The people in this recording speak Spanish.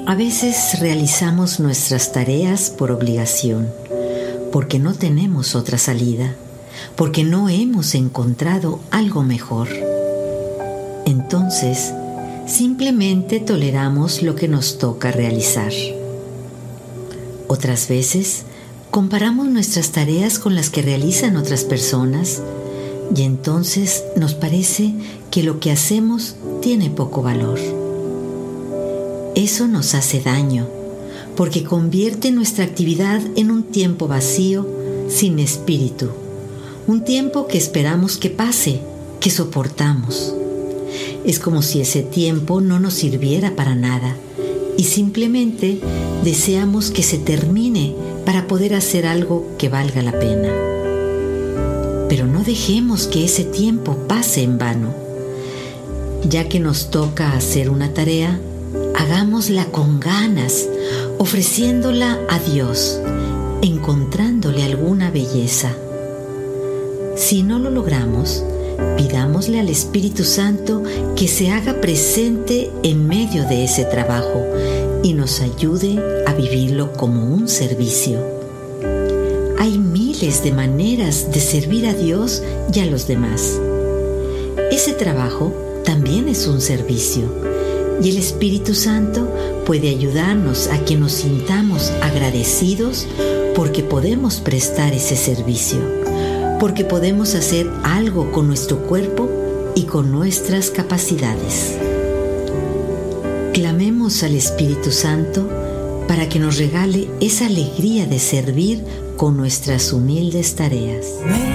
A veces realizamos nuestras tareas por obligación, porque no tenemos otra salida, porque no hemos encontrado algo mejor. Entonces, simplemente toleramos lo que nos toca realizar. Otras veces, comparamos nuestras tareas con las que realizan otras personas y entonces nos parece que lo que hacemos tiene poco valor. Eso nos hace daño, porque convierte nuestra actividad en un tiempo vacío, sin espíritu, un tiempo que esperamos que pase, que soportamos. Es como si ese tiempo no nos sirviera para nada y simplemente deseamos que se termine para poder hacer algo que valga la pena. Pero no dejemos que ese tiempo pase en vano. Ya que nos toca hacer una tarea, hagámosla con ganas, ofreciéndola a Dios, encontrándole alguna belleza. Si no lo logramos, pidámosle al Espíritu Santo que se haga presente en medio de ese trabajo y nos ayude a vivirlo como un servicio. Hay miles de maneras de servir a Dios y a los demás. Ese trabajo también es un servicio y el Espíritu Santo puede ayudarnos a que nos sintamos agradecidos porque podemos prestar ese servicio, porque podemos hacer algo con nuestro cuerpo y con nuestras capacidades. Clamemos al Espíritu Santo para que nos regale esa alegría de servir con nuestras humildes tareas.